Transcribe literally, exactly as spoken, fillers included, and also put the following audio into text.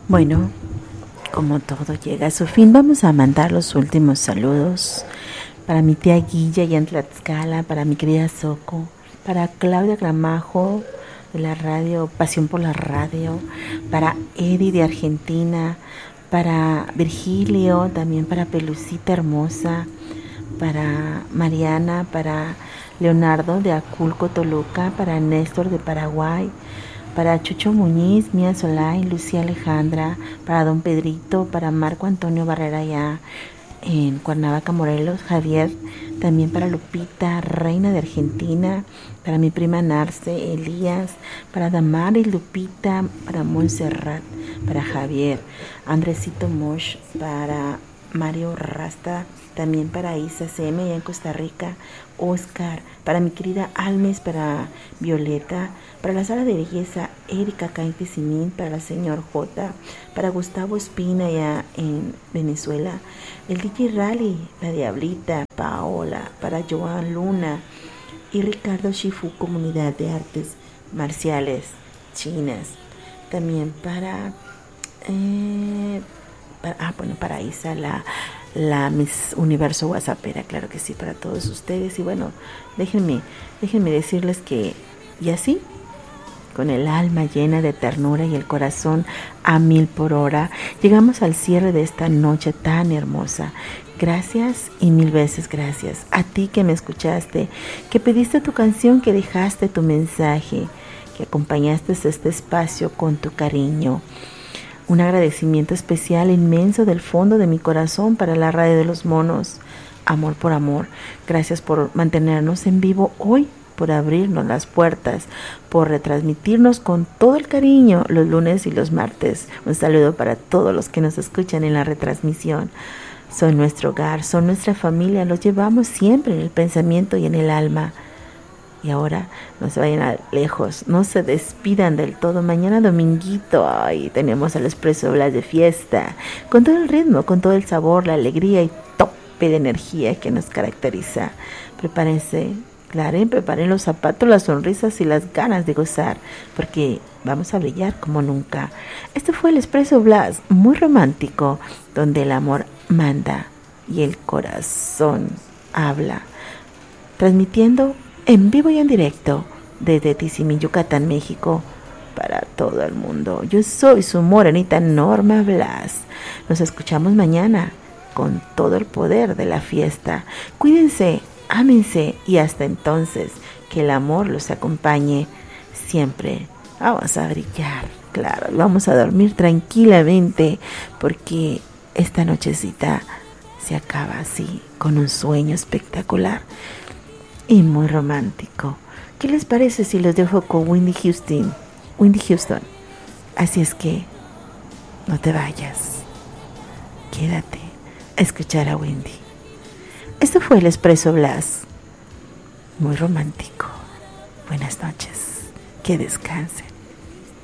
Bueno, como todo llega a su fin, vamos a mandar los últimos saludos para mi tía Guilla y en Tlaxcala, para mi querida Soco, para Claudia Gramajo de la radio Pasión por la Radio, para Eddie de Argentina, para Virgilio, también para Pelucita Hermosa, para Mariana, para Leonardo de Aculco, Toluca, para Néstor de Paraguay, para Chucho Muñiz, Mía Solay, Lucía Alejandra, para Don Pedrito, para Marco Antonio Barrera ya en Cuernavaca, Morelos, Javier, también para Lupita, Reina de Argentina, para mi prima Narce, Elías, para Damar y Lupita, para Montserrat, para Javier, Andresito Mosh, para Mario Rasta, también para Isa C M allá en Costa Rica, Oscar, para mi querida Almes, para Violeta, para la sala de belleza Erika Caintisimín, para la señor J, para Gustavo Espina allá en Venezuela, el D J Rally, la Diablita, Paola, para Joan Luna y Ricardo Shifu, Comunidad de Artes Marciales Chinas, también para... Eh, para, ah, bueno, para Isa, la, la Miss Universo WhatsAppera, claro que sí, para todos ustedes. Y bueno, déjenme, déjenme decirles que, y así, con el alma llena de ternura y el corazón a mil por hora, llegamos al cierre de esta noche tan hermosa. Gracias y mil veces gracias a ti que me escuchaste, que pediste tu canción, que dejaste tu mensaje, que acompañaste este espacio con tu cariño. Un agradecimiento especial inmenso del fondo de mi corazón para la radio de los monos. Amor por amor. Gracias por mantenernos en vivo hoy, por abrirnos las puertas, por retransmitirnos con todo el cariño los lunes y los martes. Un saludo para todos los que nos escuchan en la retransmisión. Son nuestro hogar, son nuestra familia, los llevamos siempre en el pensamiento y en el alma. Y ahora no se vayan a lejos, no se despidan del todo. Mañana dominguito, ay, tenemos el Expreso Blas de fiesta, con todo el ritmo, con todo el sabor, la alegría y tope de energía que nos caracteriza. Prepárense, claro, preparen los zapatos, las sonrisas y las ganas de gozar, porque vamos a brillar como nunca. Este fue el Expreso Blas, muy romántico, donde el amor manda y el corazón habla. Transmitiendo en vivo y en directo desde Tizimín, Yucatán, México, para todo el mundo. Yo soy su morenita Norma Blas. Nos escuchamos mañana con todo el poder de la fiesta. Cuídense, ámense y hasta entonces que el amor los acompañe siempre. Vamos a brillar, claro, vamos a dormir tranquilamente porque esta nochecita se acaba así con un sueño espectacular y muy romántico. ¿Qué les parece si los dejo con Whitney Houston? Whitney Houston. Así es que no te vayas. Quédate a escuchar a Wendy. Esto fue el Expreso Blas. Muy romántico. Buenas noches. Que descansen.